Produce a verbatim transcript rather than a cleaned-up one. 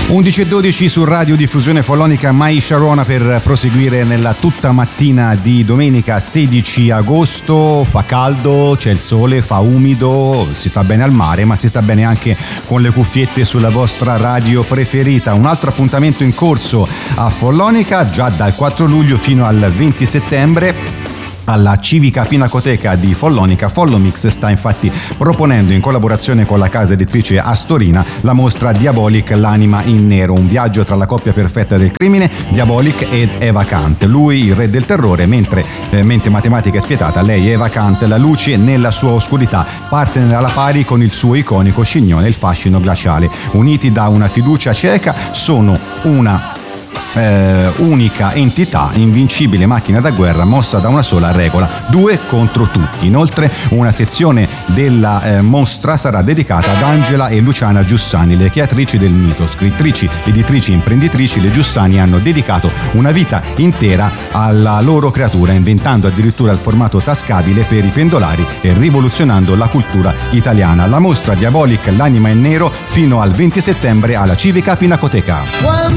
undici e dodici su Radio Diffusione Follonica, Mai Sharona per proseguire nella tutta mattina di domenica sedici agosto. Fa caldo, c'è il sole, fa umido, si sta bene al mare, ma si sta bene anche con le cuffiette sulla vostra radio preferita. Un altro appuntamento in corso a Follonica già dal quattro luglio fino al venti settembre. Alla Civica Pinacoteca di Follonica, Follomix sta infatti proponendo in collaborazione con la casa editrice Astorina la mostra Diabolic, l'anima in nero, un viaggio tra la coppia perfetta del crimine, Diabolic ed Eva Kant. Lui il re del terrore, mentre eh, mente matematica e spietata, lei Eva Kant, la luce nella sua oscurità, partner alla pari con il suo iconico scignone, il fascino glaciale. Uniti da una fiducia cieca, sono una Eh, unica entità, invincibile macchina da guerra mossa da una sola regola: due contro tutti. Inoltre una sezione della eh, mostra sarà dedicata ad Angela e Luciana Giussani, le creatrici del mito, scrittrici, editrici, imprenditrici. Le Giussani hanno dedicato una vita intera alla loro creatura, inventando addirittura il formato tascabile per i pendolari e rivoluzionando la cultura italiana. La mostra Diabolic, l'anima in nero, fino al venti settembre alla Civica Pinacoteca.